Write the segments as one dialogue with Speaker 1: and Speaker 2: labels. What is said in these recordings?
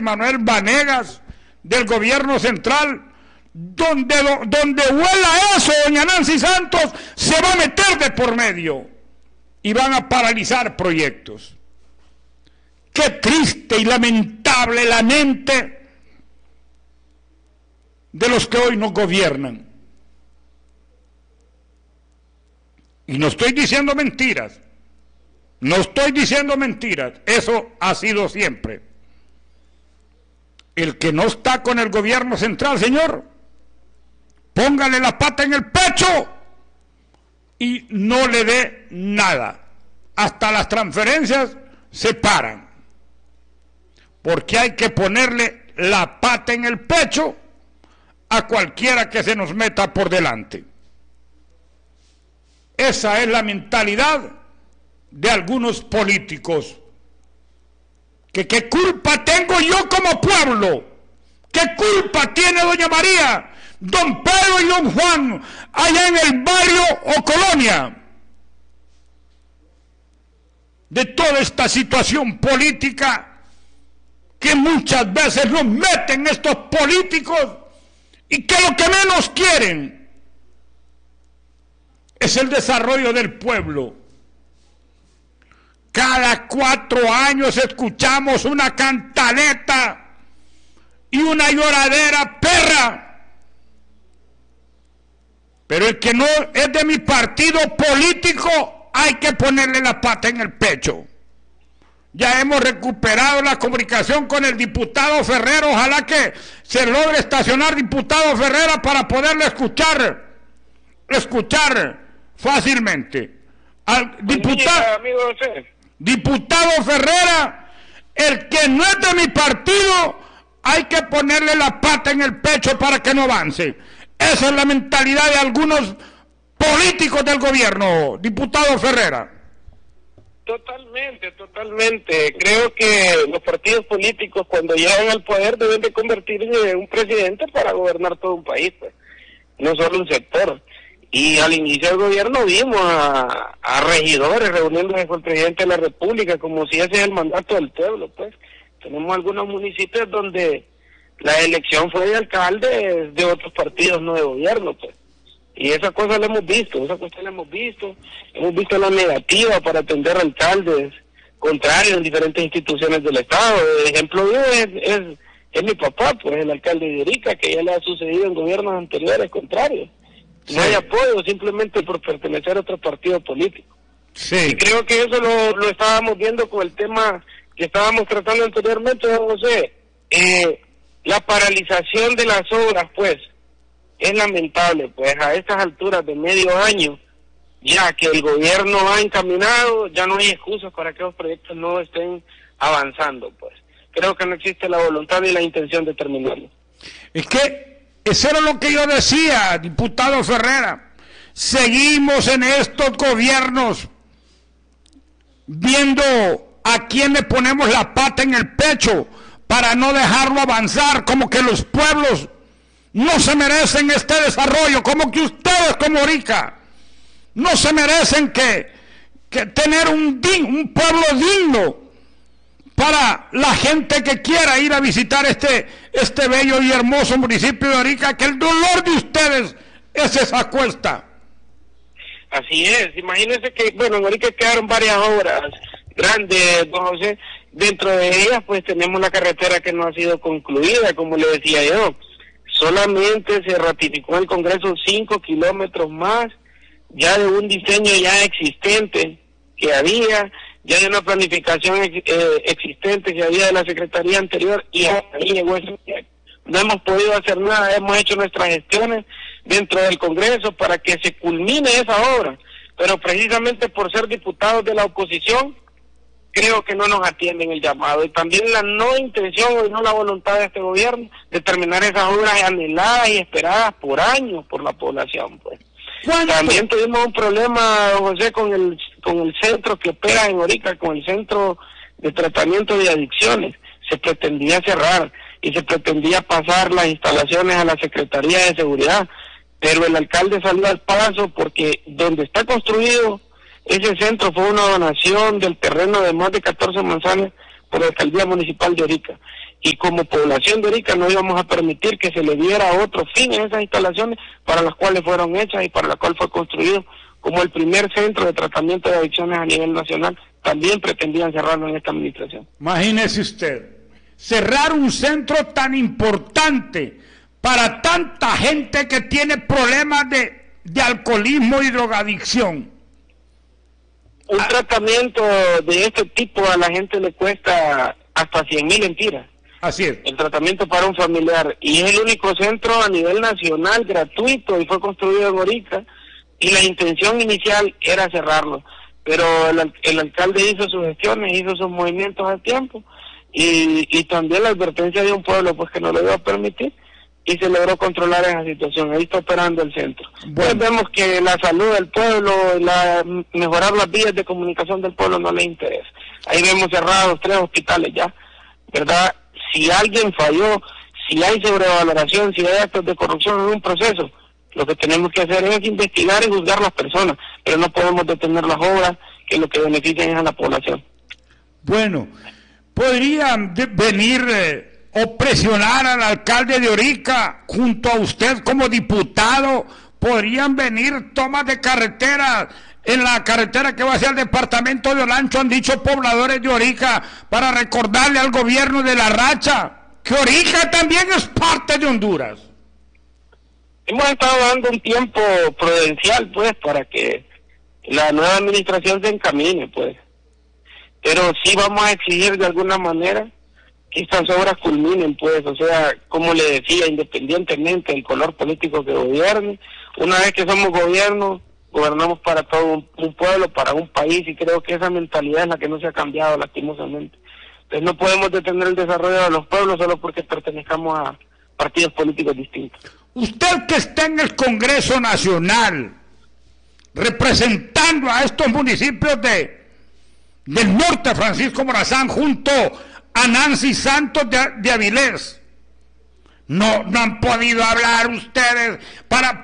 Speaker 1: Manuel Vanegas, del gobierno central. Donde huela eso, doña Nancy Santos, se va a meter de por medio y van a paralizar proyectos. Qué triste y lamentable la mente de los que hoy nos gobiernan. Y no estoy diciendo mentiras, eso ha sido siempre. El que no está con el gobierno central, señor, póngale la pata en el pecho y no le dé nada. Hasta las transferencias se paran. Porque hay que ponerle la pata en el pecho a cualquiera que se nos meta por delante. Esa es la mentalidad de algunos políticos. ¿Qué culpa tengo yo como pueblo? ¿Qué culpa tiene doña María, don Pedro y don Juan allá en el barrio o colonia de toda esta situación política que muchas veces nos meten estos políticos y que lo que menos quieren es el desarrollo del pueblo? Cada 4 años escuchamos una cantaleta y una lloradera perra. Pero el que no es de mi partido político, hay que ponerle la pata en el pecho. Ya hemos recuperado la comunicación con el diputado Ferrera. Ojalá que se logre estacionar diputado Ferrera para poderle escuchar fácilmente. Al diputado Ferrera, el que no es de mi partido, hay que ponerle la pata en el pecho para que no avance. Esa es la mentalidad de algunos políticos del gobierno, diputado Ferrera.
Speaker 2: Totalmente. Creo que los partidos políticos, cuando llegan al poder, deben de convertirse en un presidente para gobernar todo un país, pues, no solo un sector. Y al inicio del gobierno vimos a regidores reuniéndose con el presidente de la República, como si ese es el mandato del pueblo, pues. Tenemos algunos municipios donde la elección fue de alcaldes de otros partidos, no de gobierno, pues. Y esa cosa la hemos visto, hemos visto la negativa para atender alcaldes contrarios en diferentes instituciones del Estado. De ejemplo, es mi papá, pues, el alcalde de Arica, que ya le ha sucedido en gobiernos anteriores contrarios. Sí. No hay apoyo simplemente por pertenecer a otro partido político.
Speaker 1: Sí.
Speaker 2: Y creo que eso lo estábamos viendo con el tema que estábamos tratando anteriormente, don José. La paralización de las obras, pues, es lamentable, pues a estas alturas de medio año, ya que el gobierno ha encaminado, ya no hay excusas para que los proyectos no estén avanzando, pues. Creo que no existe la voluntad ni la intención de terminarlo.
Speaker 1: Es que eso era lo que yo decía, diputado Ferrera. Seguimos en estos gobiernos viendo a quién le ponemos la pata en el pecho para no dejarlo avanzar, como que los pueblos no se merecen este desarrollo, como que ustedes como Arica no se merecen que tener un pueblo digno para la gente que quiera ir a visitar este bello y hermoso municipio de Arica, que el dolor de ustedes es esa cuesta.
Speaker 2: Así es, imagínense que, bueno, en Arica quedaron varias obras grandes, don José. Dentro de ellas, pues, tenemos la carretera que no ha sido concluida, como le decía yo. Solamente se ratificó en el Congreso 5 kilómetros más, ya de un diseño ya existente que había, ya de una planificación existente que había de la Secretaría anterior, y ahí llegó ese proyecto. No hemos podido hacer nada, hemos hecho nuestras gestiones dentro del Congreso para que se culmine esa obra, pero precisamente por ser diputados de la oposición, creo que no nos atienden el llamado, y también la no intención o no la voluntad de este gobierno de terminar esas obras anheladas y esperadas por años por la población, pues. También tuvimos un problema, don José, con el centro que opera en Arica, con el centro de tratamiento de adicciones. Se pretendía cerrar y se pretendía pasar las instalaciones a la Secretaría de Seguridad, pero el alcalde salió al paso porque donde está construido ese centro fue una donación del terreno de más de 14 manzanas por la alcaldía municipal de Orica. Y como población de Orica no íbamos a permitir que se le diera otro fin a esas instalaciones para las cuales fueron hechas y para las cuales fue construido como el primer centro de tratamiento de adicciones a nivel nacional. También pretendían cerrarlo en esta administración.
Speaker 1: Imagínese usted, cerrar un centro tan importante para tanta gente que tiene problemas de alcoholismo y drogadicción.
Speaker 2: Un tratamiento de este tipo a la gente le cuesta hasta 100,000 lempiras.
Speaker 1: Así es.
Speaker 2: El tratamiento para un familiar. Y es el único centro a nivel nacional gratuito y fue construido en Orica. Y la intención inicial era cerrarlo. Pero el alcalde hizo sus gestiones, hizo sus movimientos a tiempo. Y también la advertencia de un pueblo pues que no lo iba a permitir. Y se logró controlar esa situación. Ahí está operando el centro.
Speaker 1: Bueno.
Speaker 2: Pues vemos que la salud del pueblo, mejorar las vías de comunicación del pueblo no le interesa. Ahí vemos cerrados 3 hospitales ya, ¿verdad? Si alguien falló, si hay sobrevaloración, si hay actos de corrupción en un proceso, lo que tenemos que hacer es investigar y juzgar las personas, pero no podemos detener las obras que lo que benefician es a la población.
Speaker 1: Bueno, podrían venir o presionar al alcalde de Orica junto a usted como diputado, podrían venir tomas de carretera en la carretera que va hacia el departamento de Olancho, han dicho pobladores de Orica, para recordarle al gobierno de La Racha que Orica también es parte de Honduras.
Speaker 2: Hemos estado dando un tiempo prudencial, pues, para que la nueva administración se encamine, pues. Pero sí vamos a exigir de alguna manera que estas obras culminen, pues, o sea, como le decía, independientemente del color político que gobierne, una vez que somos gobierno, gobernamos para todo un pueblo, para un país, y creo que esa mentalidad es la que no se ha cambiado lastimosamente. Entonces no podemos detener el desarrollo de los pueblos solo porque pertenezcamos a partidos políticos distintos.
Speaker 1: Usted que está en el Congreso Nacional, representando a estos municipios del norte, Francisco Morazán, junto a Nancy Santos de Avilés, no han podido hablar ustedes para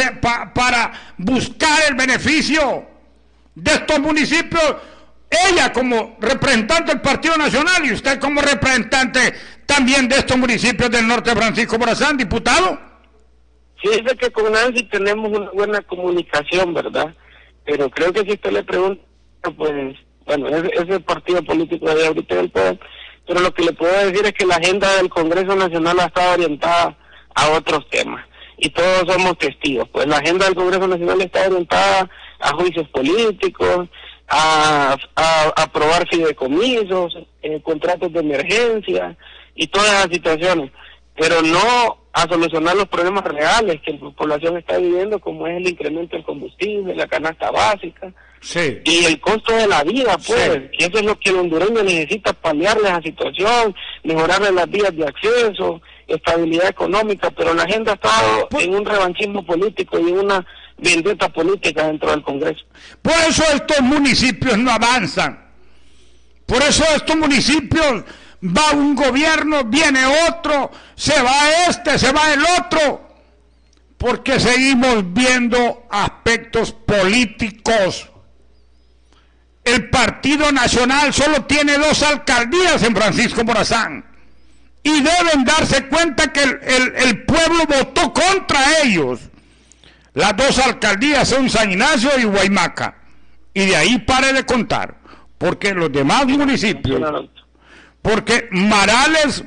Speaker 1: buscar el beneficio de estos municipios, ella como representante del Partido Nacional y usted como representante también de estos municipios del norte, Francisco Morazán, diputado.
Speaker 2: Sí, dice que con Nancy tenemos una buena comunicación, ¿verdad? Pero creo que si usted le pregunta, pues, bueno, ese partido político de ahorita del poder, pero lo que le puedo decir es que la agenda del Congreso Nacional ha estado orientada a otros temas, y todos somos testigos. Pues la agenda del Congreso Nacional está orientada a juicios políticos, a aprobar fideicomisos, contratos de emergencia, y todas esas situaciones, pero no a solucionar los problemas reales que la población está viviendo, como es el incremento del combustible, la canasta básica,
Speaker 1: sí,
Speaker 2: y el costo de la vida, pues,
Speaker 1: sí,
Speaker 2: que eso es lo que el hondureño necesita, paliarle esa situación, mejorarle las vías de acceso, estabilidad económica, pero la agenda ha estado en un revanchismo político y en una vendetta política dentro del Congreso.
Speaker 1: Por eso estos municipios no avanzan, por eso estos municipios, va un gobierno, viene otro, se va este, se va el otro, porque seguimos viendo aspectos políticos. El Partido Nacional solo tiene 2 alcaldías en Francisco Morazán y deben darse cuenta que el pueblo votó contra ellos. Las 2 alcaldías son San Ignacio y Guaymaca, y de ahí pare de contar, porque los demás municipios, porque Marales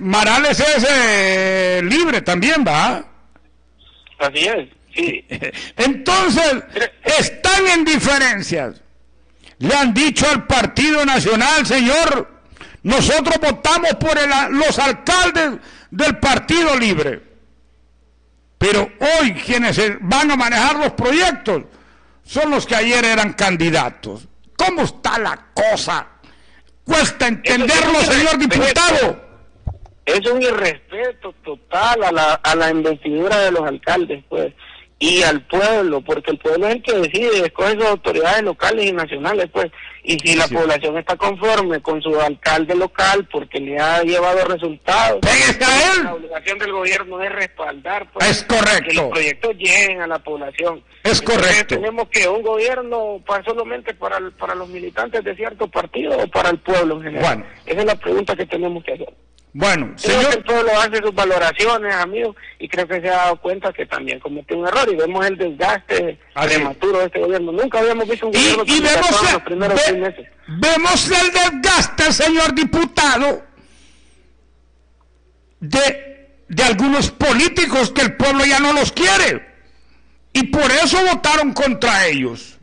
Speaker 1: es libre también, ¿va?
Speaker 2: Así es, sí.
Speaker 1: Entonces, están en diferencias. Le han dicho al Partido Nacional, señor, nosotros votamos por los alcaldes del Partido Libre. Pero hoy quienes van a manejar los proyectos son los que ayer eran candidatos. ¿Cómo está la cosa? Cuesta entenderlo, señor diputado.
Speaker 2: Es un irrespeto total a la investidura de los alcaldes, pues. y al pueblo, porque el pueblo es el que decide, escoge sus autoridades locales y nacionales, pues, y si la población está conforme con su alcalde local porque le ha llevado resultados, la obligación del gobierno es respaldar, pues,
Speaker 1: es correcto,
Speaker 2: que los proyectos lleguen a la población.
Speaker 1: Es correcto.
Speaker 2: Entonces, tenemos que un gobierno solamente para los militantes de cierto partido o para el pueblo en general. Bueno, esa es la pregunta que tenemos que hacer.
Speaker 1: Bueno,
Speaker 2: creo que el pueblo hace sus valoraciones, amigos, y creo que se ha dado cuenta que también cometió un error, y vemos el desgaste prematuro de este gobierno. Nunca habíamos visto un gobierno que vemos los primeros 6 meses.
Speaker 1: Vemos el desgaste, señor diputado, de algunos políticos que el pueblo ya no los quiere, y por eso votaron contra ellos.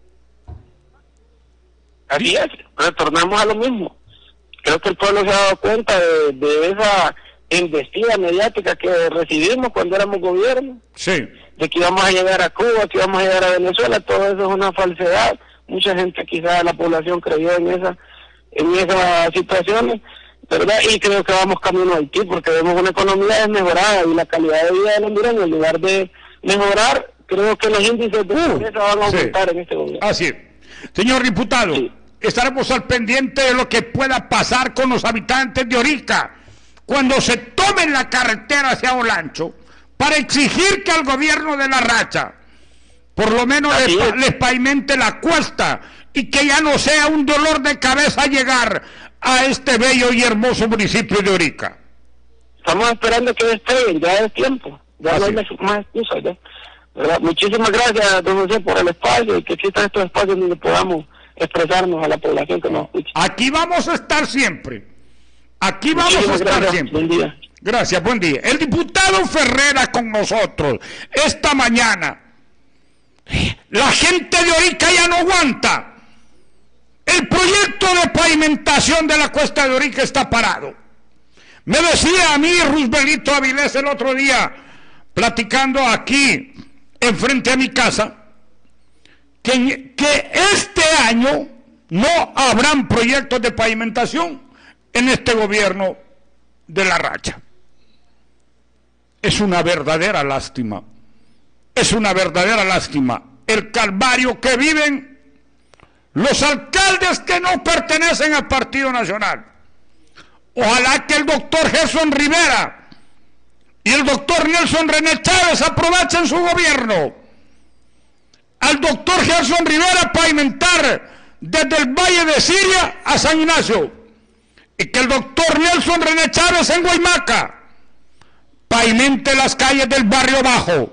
Speaker 2: Así es, retornamos a lo mismo. Creo que el pueblo se ha dado cuenta de esa embestida mediática que recibimos cuando éramos gobierno,
Speaker 1: sí,
Speaker 2: de que íbamos a llegar a Cuba, que íbamos a llegar a Venezuela. Todo eso es una falsedad. Mucha gente, quizás la población, creyó en esas situaciones, ¿verdad? Y creo que vamos camino a Haití, porque vemos una economía desmejorada y la calidad de vida de los hondureños, en lugar de mejorar, creo que los índices de pobreza van a aumentar en este gobierno.
Speaker 1: Así es. Señor diputado, sí, estaremos al pendiente de lo que pueda pasar con los habitantes de Orica cuando se tomen la carretera hacia Olancho, para exigir que al gobierno de La Racha por lo menos les pavimente la cuesta y que ya no sea un dolor de cabeza llegar a este bello y hermoso municipio de Orica.
Speaker 2: Estamos esperando que despeguen, ya es tiempo, ya no hay más excusas ya. ¿Verdad? Muchísimas gracias, don José, por el espacio, y que existan estos espacios donde podamos expresarnos a la población que nos escucha.
Speaker 1: Aquí vamos a estar siempre. Aquí vamos a estar siempre.
Speaker 2: Buen día.
Speaker 1: Gracias, buen día. El diputado Ferrera con nosotros esta mañana. La gente de Orica ya no aguanta. El proyecto de pavimentación de la cuesta de Orica está parado. Me decía a mí Roosevelt Avilés el otro día, platicando aquí enfrente a mi casa, que este año no habrán proyectos de pavimentación en este gobierno de La Racha. Es una verdadera lástima. Es una verdadera lástima el calvario que viven los alcaldes que no pertenecen al Partido Nacional. Ojalá que el doctor Gerson Rivera y el doctor Nelson René Chávez aprovechen su gobierno. Al doctor Gerson Rivera pavimentar desde el Valle de Siria a San Ignacio, y que el doctor Nelson René Chávez en Guaymaca pavimente las calles del barrio Bajo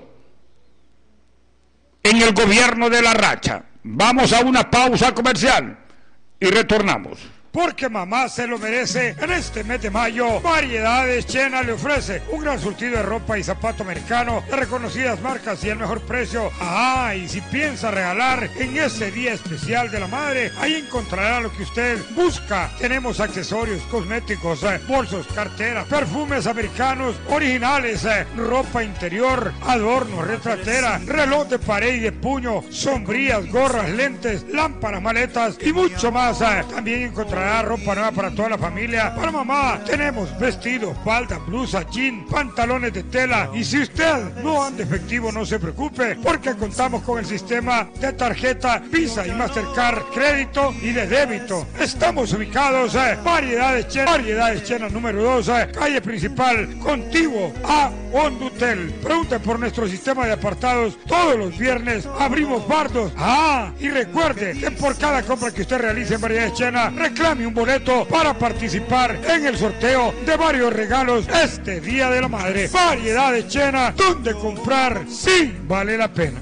Speaker 1: en el gobierno de La Racha. Vamos a una pausa comercial y retornamos.
Speaker 3: Porque mamá se lo merece. En este mes de mayo, Variedades Chena le ofrece un gran surtido de ropa y zapato americano de reconocidas marcas y el mejor precio. Ah, y si piensa regalar en ese día especial de la madre, ahí encontrará lo que usted busca. Tenemos accesorios, cosméticos, bolsos, carteras, perfumes americanos originales, ropa interior, adornos, retratera, reloj de pared y de puño, sombrillas, gorras, lentes, lámparas, maletas y mucho más. También encontrará ropa nueva para toda la familia. Para mamá tenemos vestidos, falda, blusa, jean, pantalones de tela. Y si usted no anda efectivo, no se preocupe, porque contamos con el sistema de tarjeta Visa y Mastercard, crédito y de débito. Estamos ubicados Variedades Chena número 2, calle principal, contiguo a Hondutel. Pregunte por nuestro sistema de apartados. Todos los viernes abrimos bardos. Ah, y recuerde que por cada compra que usted realice en Variedades Chena, reclame un boleto para participar en el sorteo de varios regalos este Día de la Madre. Variedades Chena, donde comprar sí vale la pena.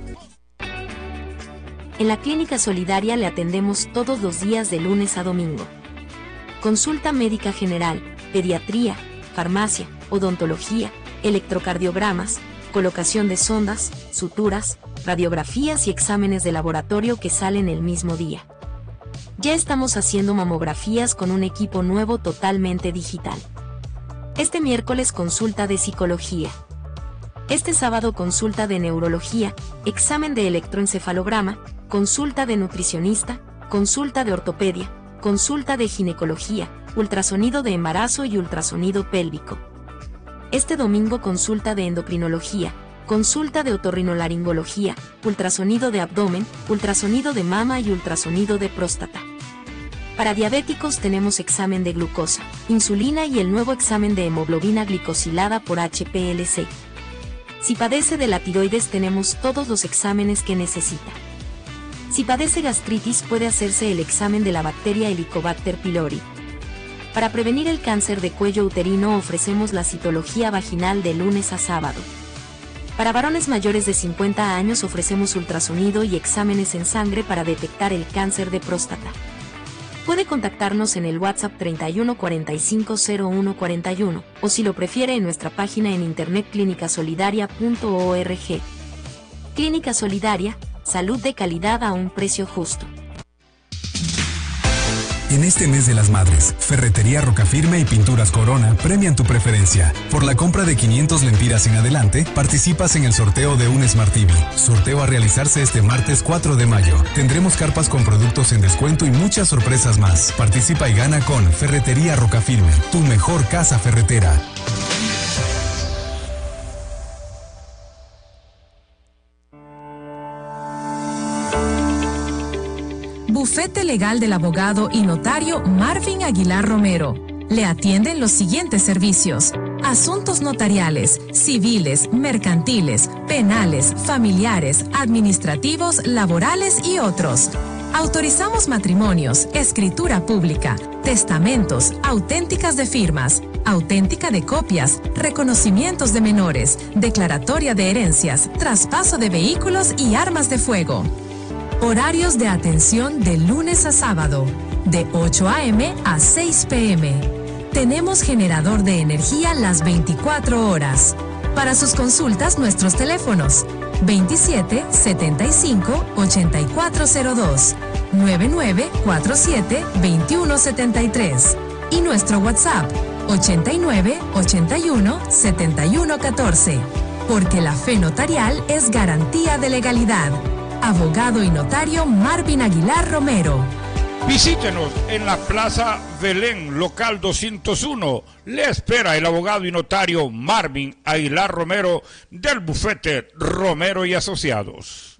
Speaker 4: En la Clínica Solidaria le atendemos todos los días de lunes a domingo. Consulta médica general, pediatría, farmacia, odontología, electrocardiogramas, colocación de sondas, suturas, radiografías y exámenes de laboratorio que salen el mismo día. Ya estamos haciendo mamografías con un equipo nuevo totalmente digital. Este miércoles consulta de psicología. Este sábado consulta de neurología, examen de electroencefalograma, consulta de nutricionista, consulta de ortopedia, consulta de ginecología, ultrasonido de embarazo y ultrasonido pélvico. Este domingo consulta de endocrinología, consulta de otorrinolaringología, ultrasonido de abdomen, ultrasonido de mama y ultrasonido de próstata. Para diabéticos tenemos examen de glucosa, insulina y el nuevo examen de hemoglobina glicosilada por HPLC. Si padece de la tiroides tenemos todos los exámenes que necesita. Si padece gastritis puede hacerse el examen de la bacteria Helicobacter pylori. Para prevenir el cáncer de cuello uterino ofrecemos la citología vaginal de lunes a sábado. Para varones mayores de 50 años ofrecemos ultrasonido y exámenes en sangre para detectar el cáncer de próstata. Puede contactarnos en el WhatsApp 31 45 01 41 o si lo prefiere en nuestra página en internet clinicasolidaria.org. Clínica Solidaria, salud de calidad a un precio justo.
Speaker 5: En este mes de las madres, Ferretería Rocafirme y Pinturas Corona premian tu preferencia. Por la compra de 500 lempiras en adelante, participas en el sorteo de un Smart TV. Sorteo a realizarse este martes 4 de mayo. Tendremos carpas con productos en descuento y muchas sorpresas más. Participa y gana con Ferretería Rocafirme, tu mejor casa ferretera.
Speaker 6: Bufete Legal del abogado y notario Marvin Aguilar Romero. Le atienden los siguientes servicios: asuntos notariales, civiles, mercantiles, penales, familiares, administrativos, laborales y otros. Autorizamos matrimonios, escritura pública, testamentos, auténticas de firmas, auténtica de copias, reconocimientos de menores, declaratoria de herencias, traspaso de vehículos y armas de fuego. Horarios de atención de lunes a sábado, de 8 a.m. a 6 p.m. Tenemos generador de energía las 24 horas. Para sus consultas, nuestros teléfonos: 27 75 8402, 9947 2173 y nuestro WhatsApp 89 81 71 14. Porque la fe notarial es garantía de legalidad. Abogado y notario Marvin Aguilar Romero.
Speaker 1: Visítenos en la Plaza Belén, local 201. Le espera el abogado y notario Marvin Aguilar Romero del bufete Romero y Asociados.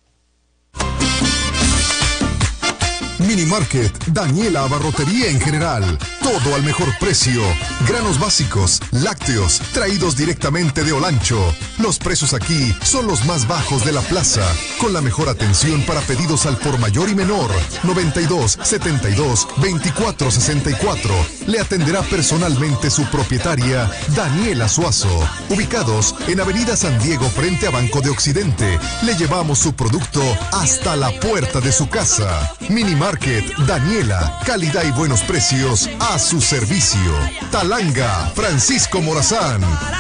Speaker 7: Mini Market, Daniela Abarrotería en general. Todo al mejor precio. Granos básicos, lácteos, traídos directamente de Olancho. Los precios aquí son los más bajos de la plaza. Con la mejor atención para pedidos al por mayor y menor. 92 72 24 64. Le atenderá personalmente su propietaria, Daniela Suazo. Ubicados en Avenida San Diego frente a Banco de Occidente. Le llevamos su producto hasta la puerta de su casa. Mini Market Daniela, calidad y buenos precios a su servicio. Talanga, Francisco Morazán.